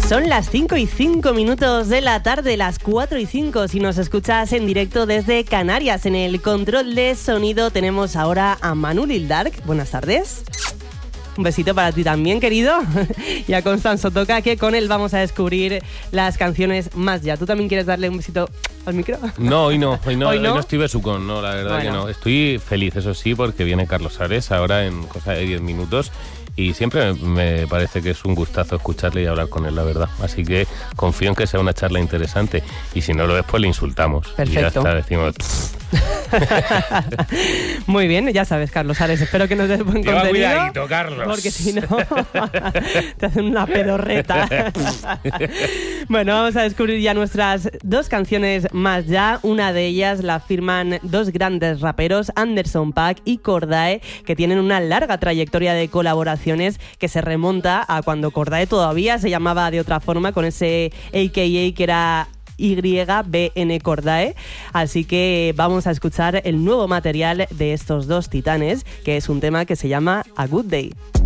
Son las 5:05 de la tarde, las 4:05 si nos escuchas en directo desde Canarias. En el control de sonido tenemos ahora a Manu Lil Dark. Buenas tardes. Un besito para ti también, querido. Y a Constanzo Toca, que con él vamos a descubrir las canciones más ya. ¿Tú también quieres darle un besito al micro? No, hoy no estoy besucón, no, la verdad que no. Estoy feliz, eso sí, porque viene Carlos Ares ahora en cosa de 10 minutos. Y siempre me parece que es un gustazo escucharle y hablar con él, la verdad. Así que confío en que sea una charla interesante. Y si no lo es, pues le insultamos. Perfecto. Y ya está, decimos... Muy bien, ya sabes, Carlos Ares. Espero que nos des buen contenido. Cuidadito, Carlos. Porque si no, te hacen una pedorreta. Bueno, vamos a descubrir ya nuestras dos canciones más ya. Una de ellas la firman dos grandes raperos, Anderson .Paak y Cordae, que tienen una larga trayectoria de colaboraciones que se remonta a cuando Cordae todavía se llamaba de otra forma, con ese AKA que era YBN Cordae. Así que vamos a escuchar el nuevo material de estos dos titanes, que es un tema que se llama A Good Day.